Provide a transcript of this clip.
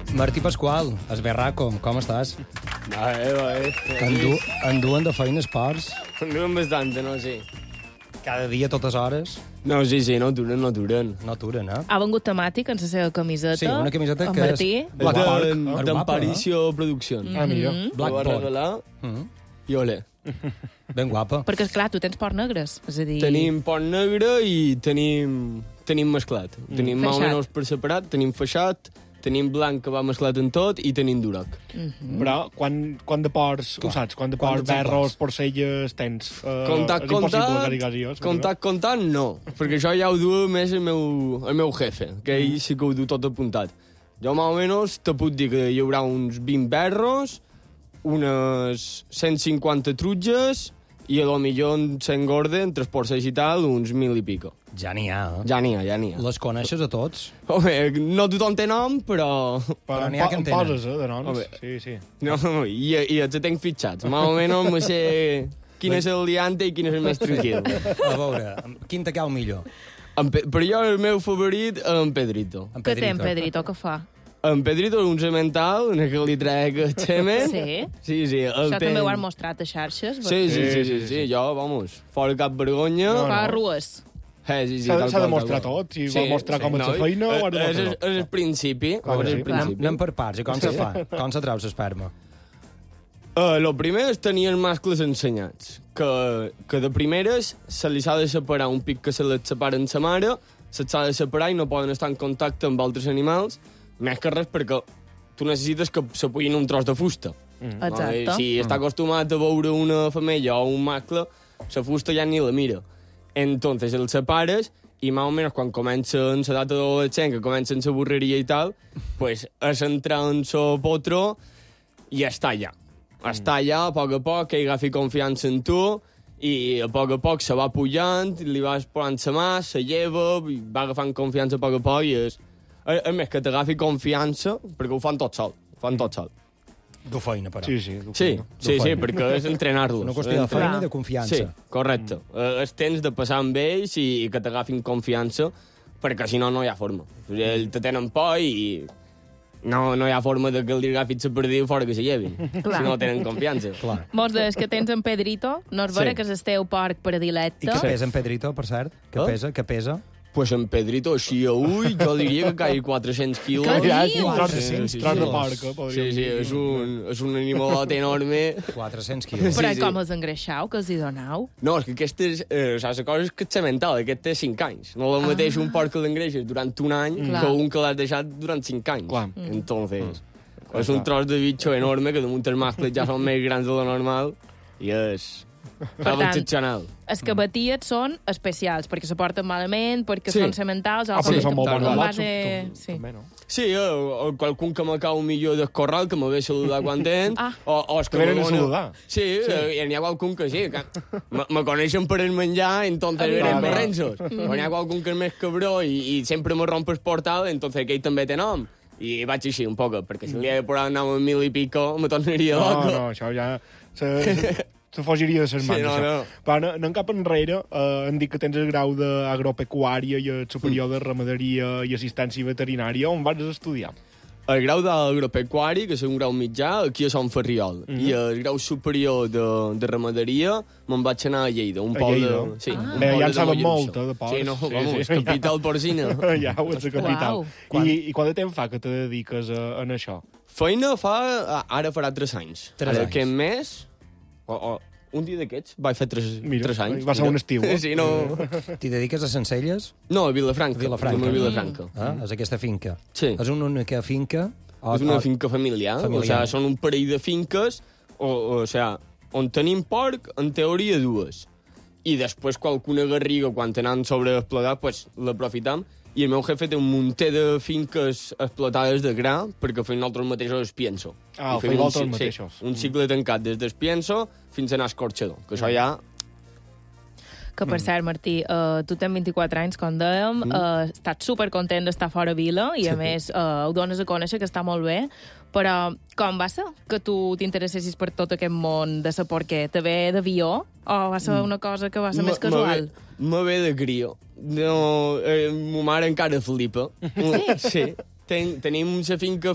Martí Pasqual, esberraco, com estàs? Bé. Enduen de feines parts? Enduen bastant, no sé. Cada dia, totes hores? No, sí, no duren. No aturen, eh? Ha vengut temàtic en la seva camiseta. Sí, una camiseta en que Martí. és Black Park. D'Emparicio Produccions. Ah, millor. Black Ho va Pork. regalar i ole. Ben guapa. Perquè, esclar, tu tens ports negres. És a dir... Tenim pont negre i tenim mesclat. Tenim Feixat. més o menys per separat, tenim feixat, tenim blanc que va mesclat en tot i tenim durac. Però quan de ports, ho saps, quan de Quant ports, exemplars? berros, porcelles tens? Comptat, no. Perquè això ja ho du més el meu jefe, que ell sí que ho du tot apuntat. Jo, més o menys, te puc dir que hi haurà uns 20 berros, unes 150 trutges i a lo millor en s'engorde, entre porcells i tal, uns 1.000 i pico. Ja n'hi ha, eh? Ja n'hi ha. Les coneixes a tots? Home, no tothom té nom, però... Però n'hi ha que en tenen. Poses, de noms. Home. Sí. No, i els tenc fitxats. Més o menys me sé quin és el liante i quin és el més tranquil. A veure, quin te cau millor? Per jo, el meu favorit, en Pedrito. En Què té en Pedrito? Què fa? En Pedrito és un semental, en què li trec el semen. Sí? Sí. Això també ho has mostrat a xarxes? Sí, jo, vamos, fora cap vergonya. Fa arrues. Sí, S'ha de mostrar tot. Si vol mostrar com és la feina, ho has de mostrar tot. És el principi. Anem per parts. I com se fa? Com se trau l'esperma? El primer és tenir els mascles ensenyats, que de primeres se li s'ha de separar un pic que se les separa en sa mare, se'ls s'ha de separar i no poden estar en contacte amb altres animals, més que res perquè tu necessites que s'apoyin un tros de fusta. Exacte. Si està acostumat a veure una femella o un mascle, la fusta ja ni la mira. Entonces el separes i més o menys quan comencen l'edat adolescent, que comencen la borreria i tal, pues és entrar en el potro i està allà. Està allà, a poc, que hi agafi confiança en tu i a poc se va pujant, li vas posant la mà, se lleva, i va agafant confiança a poc i és més que t'agafi confiança perquè ho fan tot sol. Du feina, però. Sí, perquè és entrenar-los. Una qüestió de feina i de confiança. Sí, correcte. És temps de passar amb ells i que t'agafin confiança, perquè si no, no hi ha forma. Ells te tenen por i no hi ha forma de que li agafis la perdiu fora que se llevin. Si no tenen confiança. Clar. Mos deies que tens en Pedrito, no és vera que és el teu porc predilecte. I què pesa en Pedrito, per cert? Què pesa? Pues en Pedrito, així a ull, jo diria que caigui 400 quilos. Què dius? Tros de porc, podríem dir. Sí, és un animalot enorme. 400 quilos. Però com els engreixau, que els hi donau? No, és que aquesta és... la cosa és que ets mental, aquest té 5 anys. No és el mateix un porc que l'engreixes durant un any que un que l'has deixat durant 5 anys. Clar. Entonces, és un tros de bitxo enorme que damunt els mascles ja són més grans de lo normal i és... Per tant, excepcional. Els que batien són especials, perquè se porten malament, perquè són sementals... perquè són molt en bons. Sí. Sí, o qualcun que me cau millor del corral, que me ve a saludar quan tens, o és que venen a saludar. Sí, n'hi ha qualcun que sí, que me coneixen per el menjar, entonces venen berrenços. O n'hi ha qualcun que és més cabró i sempre me rompe el portal, entonces aquell també té nom. I vaig així un poc, perquè si li he de posar un nom a 1.000 i pico, me tornaria loco. No, això ja... Se fugiria de ses mans, això. Però anant cap enrere, hem dit que tens el grau d'agropecuària i el superior de ramaderia i assistència veterinària. On vas estudiar? El grau d'agropecuari, que és un grau mitjà, aquí a Sant Ferriol. I el grau superior de ramaderia me'n vaig anar a Lleida, un poble... Sí, bé, ja en saben molt, de porcs. Sí, no, vamos, capital porcina. Ja ho ets, capital. I quant de temps fa que te dediques a això? Feina ara farà 3 anys. 3 anys. Aquest mes... un dia d'aquests vaig fer 3 anys. Va ser un estiu. Sí, no... T'hi dediques a Sencelles? No, a Vilafranca. Vilafranca. És aquesta finca. Sí. És una única finca? És una finca familiar. O sigui, són un parell de finques, o sigui, on tenim porc, en teoria 2. I després qualcuna garriga, quan tenen sobreexplotat, pues, l'aprofitam. I el meu jefe té un munter de finques explotades de gra perquè fem nosaltres mateixos el pienso. Ho fem nosaltres mateixos. Un cicle tancat des del pienso fins a anar escorxador, que això ja... Que, per cert, Martí, tu tens 24 anys, com dèiem, estàs supercontent d'estar fora vila i, a més, ho dones a conèixer, que està molt bé, però com va ser que tu t'interessessis per tot aquest món de la porquer? Te ve d'avió o va ser una cosa que va ser més casual? Me ve de crió. No, ma mare encara flipa. Sí? Sí. Tenim la finca